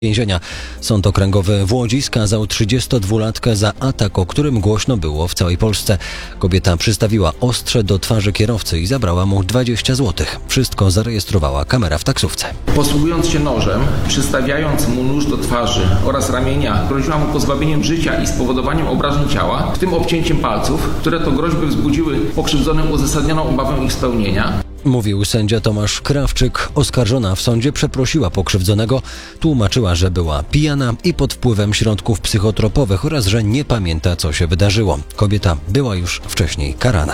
więzienia. Sąd okręgowy w Łodzi skazał 32-latkę za atak, o którym głośno było w całej Polsce. Kobieta przystawiła ostrze do twarzy kierowcy i zabrała mu 20 zł. Wszystko zarejestrowała kamera w taksówce. Posługując się nożem, przystawiając mu nóż do twarzy oraz ramienia, groziła mu pozbawieniem życia i spowodowaniem obrażeń ciała, w tym obcięciem palców, które to groźby wzbudziły pokrzywdzonym uzasadnioną obawę ich spełnienia. Mówił sędzia Tomasz Krawczyk. Oskarżona w sądzie przeprosiła pokrzywdzonego, tłumaczyła, że była pijana i pod wpływem środków psychotropowych oraz że nie pamięta, co się wydarzyło. Kobieta była już wcześniej karana.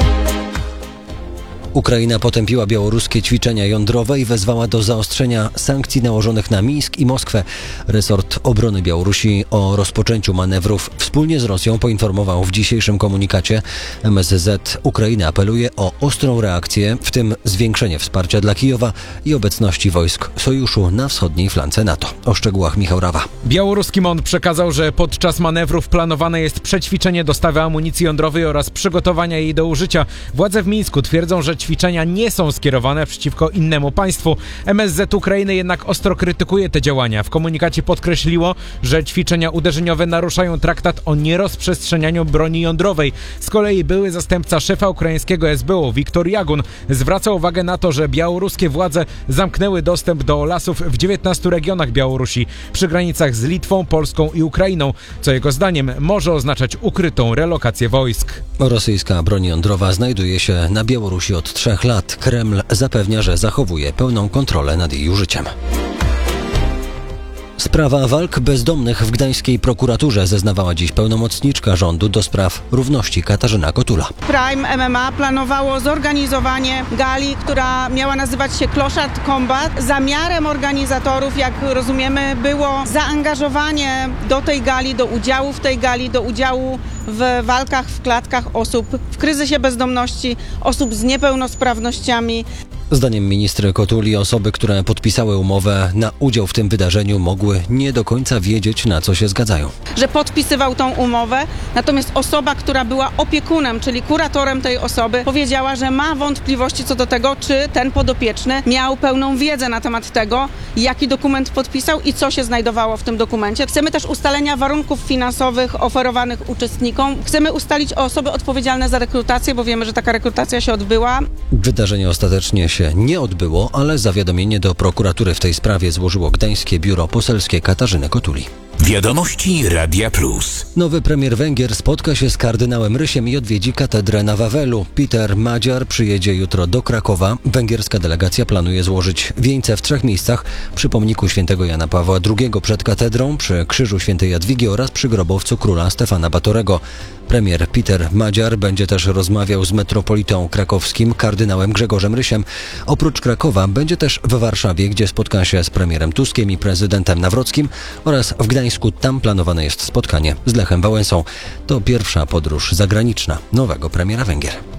Ukraina potępiła białoruskie ćwiczenia jądrowe i wezwała do zaostrzenia sankcji nałożonych na Mińsk i Moskwę. Resort Obrony Białorusi o rozpoczęciu manewrów wspólnie z Rosją poinformował w dzisiejszym komunikacie. MSZ Ukrainy apeluje o ostrą reakcję, w tym zwiększenie wsparcia dla Kijowa i obecności wojsk sojuszu na wschodniej flance NATO. O szczegółach Michał Rawa. Białoruski MON przekazał, że podczas manewrów planowane jest przećwiczenie dostawy amunicji jądrowej oraz przygotowania jej do użycia. Władze w Mińsku twierdzą, że ćwiczenia nie są skierowane przeciwko innemu państwu. MSZ Ukrainy jednak ostro krytykuje te działania. W komunikacie podkreśliło, że ćwiczenia uderzeniowe naruszają traktat o nierozprzestrzenianiu broni jądrowej. Z kolei były zastępca szefa ukraińskiego SBU Wiktor Jagun zwraca uwagę na to, że białoruskie władze zamknęły dostęp do lasów w 19 regionach Białorusi przy granicach z Litwą, Polską i Ukrainą, co jego zdaniem może oznaczać ukrytą relokację wojsk. Rosyjska broń jądrowa znajduje się na Białorusi od 3 lat. Kreml zapewnia, że zachowuje pełną kontrolę nad jej użyciem. Sprawa walk bezdomnych w gdańskiej prokuraturze zeznawała dziś pełnomocniczka rządu do spraw równości Katarzyna Kotula. Prime MMA planowało zorganizowanie gali, która miała nazywać się Kloszard Combat. Zamiarem organizatorów, jak rozumiemy, było zaangażowanie do tej gali, do udziału w tej gali, do udziału w walkach w klatkach osób w kryzysie bezdomności, osób z niepełnosprawnościami. Zdaniem ministry Kotuli osoby, które podpisały umowę na udział w tym wydarzeniu, mogły nie do końca wiedzieć, na co się zgadzają. Że podpisywał tą umowę, natomiast osoba, która była opiekunem, czyli kuratorem tej osoby, powiedziała, że ma wątpliwości co do tego, czy ten podopieczny miał pełną wiedzę na temat tego, jaki dokument podpisał i co się znajdowało w tym dokumencie. Chcemy też ustalenia warunków finansowych oferowanych uczestnikom. Chcemy ustalić osoby odpowiedzialne za rekrutację, bo wiemy, że taka rekrutacja się odbyła. Wydarzenie ostatecznie się nie odbyło, ale zawiadomienie do prokuratury w tej sprawie złożyło gdańskie biuro poselskie Katarzyny Kotuli. Wiadomości Radia Plus. Nowy premier Węgier spotka się z kardynałem Rysiem i odwiedzi katedrę na Wawelu. Peter Madziar przyjedzie jutro do Krakowa. Węgierska delegacja planuje złożyć wieńce w 3 miejscach: przy pomniku świętego Jana Pawła II przed katedrą, przy krzyżu świętej Jadwigi oraz przy grobowcu króla Stefana Batorego. Premier Peter Madziar będzie też rozmawiał z metropolitą krakowskim kardynałem Grzegorzem Rysiem. Oprócz Krakowa będzie też w Warszawie, gdzie spotka się z premierem Tuskiem i prezydentem Nawrockim, oraz w Gdańsku. Tam planowane jest spotkanie z Lechem Wałęsą. To pierwsza podróż zagraniczna nowego premiera Węgier.